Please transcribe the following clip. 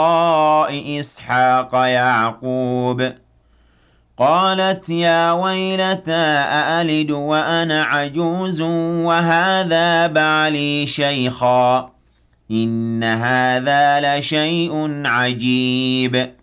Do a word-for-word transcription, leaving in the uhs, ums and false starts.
إسحاق يعقوب قالت يا ويلتى أألد وأنا عجوز وهذا بعلي شيخا إن هذا لشيء عجيب